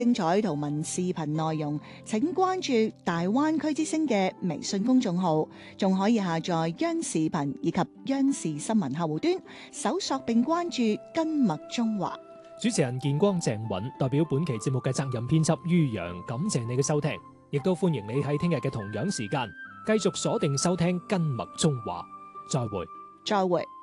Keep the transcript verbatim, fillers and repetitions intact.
精彩圖文視頻內容，請關注大灣區之聲嘅微信公眾號，仲可以下載央視頻以及央視新聞客戶端，搜索並關注跟麥中華。 主持人建光鄭允代表本期節目嘅責任編輯于洋，感謝你嘅收聽，亦都歡迎你喺聽日嘅同樣時間繼續鎖定收聽跟麥中華。再會， 再會。